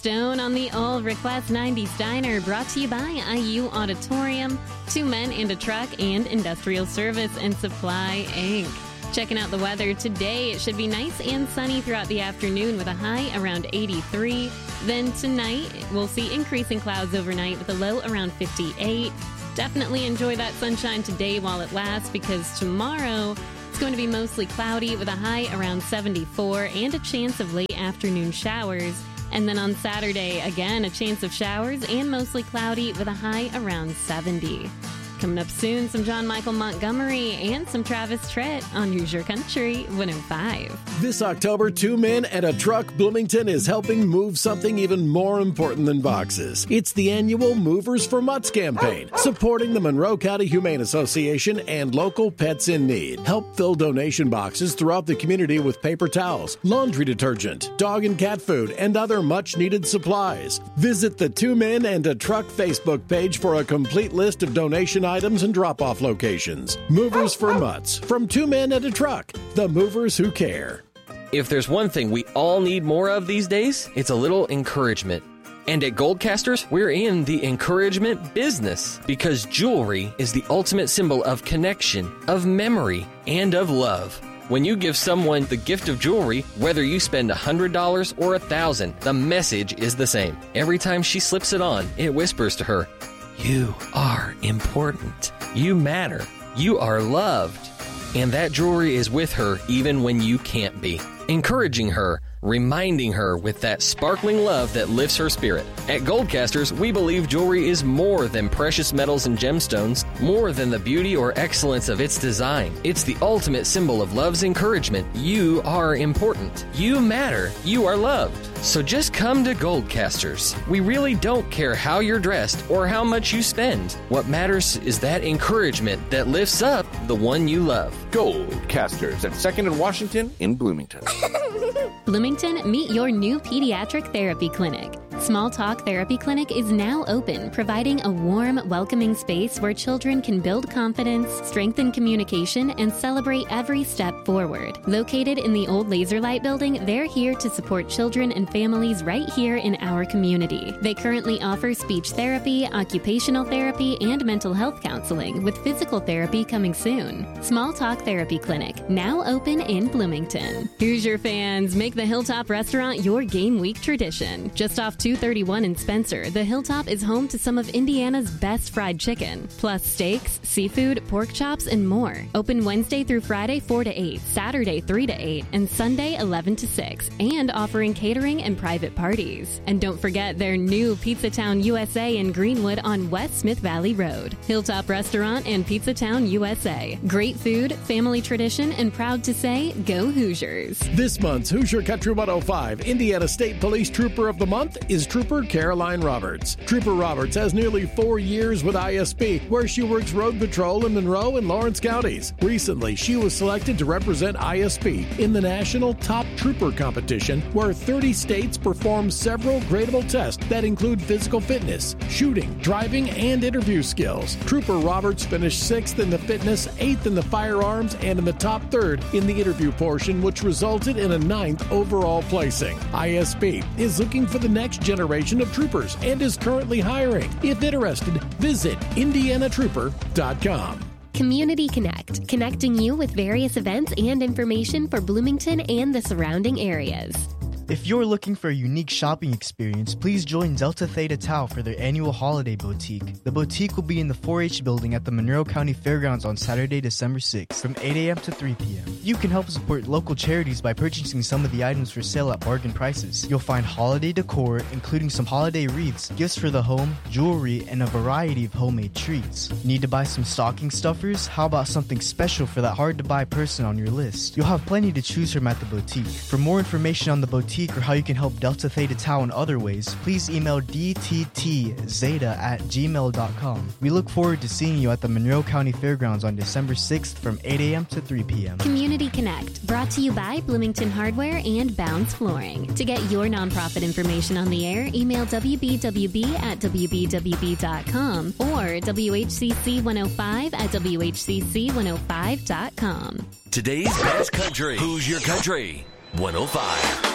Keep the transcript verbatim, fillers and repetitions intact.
Stone on the old Request nineties Diner, brought to you by I U Auditorium, Two Men and a Truck, and Industrial Service and Supply, Incorporated. Checking out the weather today, it should be nice and sunny throughout the afternoon with a high around eighty-three. Then tonight, we'll see increasing clouds overnight with a low around fifty-eight. Definitely enjoy that sunshine today while it lasts, because tomorrow it's going to be mostly cloudy with a high around seventy-four and a chance of late afternoon showers. And then on Saturday, again, a chance of showers and mostly cloudy with a high around seventy. Coming up soon, some John Michael Montgomery and some Travis Tritt on Hoosier Country one oh five. This October, Two Men and a Truck Bloomington is helping move something even more important than boxes. It's the annual Movers for Mutts campaign, supporting the Monroe County Humane Association and local pets in need. Help fill donation boxes throughout the community with paper towels, laundry detergent, dog and cat food, and other much-needed supplies. Visit the Two Men and a Truck Facebook page for a complete list of donation items and drop-off locations. Movers for Mutts, from Two Men and a Truck, the movers who care. If there's one thing we all need more of these days, it's a little encouragement. And at Goldcasters, we're in the encouragement business, because jewelry is the ultimate symbol of connection, of memory, and of love. When you give someone the gift of jewelry, whether you spend one hundred dollars or one thousand dollars, the message is the same. Every time she slips it on, it whispers to her, "You are important. You matter. You are loved." And that jewelry is with her even when you can't be. Encouraging her, reminding her with that sparkling love that lifts her spirit. At Goldcasters, we believe jewelry is more than precious metals and gemstones, more than the beauty or excellence of its design. It's the ultimate symbol of love's encouragement. You are important. You matter. You are loved. So just come to Goldcasters. We really don't care how you're dressed or how much you spend. What matters is that encouragement that lifts up the one you love. Goldcasters at second and Washington in Bloomington. Bloomington, meet your new pediatric therapy clinic. Small Talk Therapy Clinic is now open, providing a warm, welcoming space where children can build confidence, strengthen communication, and celebrate every step forward. Located in the old Laserlight building, they're here to support children and families right here in our community. They currently offer speech therapy, occupational therapy, and mental health counseling, with physical therapy coming soon. Small Talk Therapy Clinic, now open in Bloomington. Hoosier fans, make the Hilltop Restaurant your game week tradition. Just off two thirty-one in Spencer, the Hilltop is home to some of Indiana's best fried chicken, plus steaks, seafood, pork chops, and more. Open Wednesday through Friday four to eight, Saturday three to eight, and Sunday eleven to six, and offering catering and private parties. And don't forget their new Pizza Town U S A in Greenwood on West Smith Valley Road. Hilltop Restaurant and Pizza Town U S A. Great food, family tradition, and proud to say, go Hoosiers. This month's Hoosier Country one oh five Indiana State Police Trooper of the Month is Trooper Caroline Roberts. Trooper Roberts has nearly four years with I S P, where she works road patrol in Monroe and Lawrence counties. Recently, she was selected to represent I S P in the National Top Trooper Competition, where thirty states perform several gradable tests that include physical fitness, shooting, driving, and interview skills. Trooper Roberts finished sixth in the fitness, eighth in the firearms, and in the top third in the interview portion, which resulted in a ninth overall placing. I S P is looking for the next generation of troopers and is currently hiring. If interested, visit indiana trooper dot com. Community Connect, connecting you with various events and information for Bloomington and the surrounding areas. If you're looking for a unique shopping experience, please join Delta Theta Tau for their annual holiday boutique. The boutique will be in the four H building at the Monroe County Fairgrounds on Saturday, December sixth from eight a.m. to three p.m. You can help support local charities by purchasing some of the items for sale at bargain prices. You'll find holiday decor, including some holiday wreaths, gifts for the home, jewelry, and a variety of homemade treats. Need to buy some stocking stuffers? How about something special for that hard-to-buy person on your list? You'll have plenty to choose from at the boutique. For more information on the boutique or how you can help Delta Theta Tau in other ways, please email d t t zeta at gmail dot com. We look forward to seeing you at the Monroe County Fairgrounds on December sixth from eight a.m. to three p.m. Community Connect, brought to you by Bloomington Hardware and Bounce Flooring. To get your nonprofit information on the air, email w b w b at w b w b dot com or w h c c one oh five at w h c c one oh five dot com. Today's best country. Who's your country? one oh five.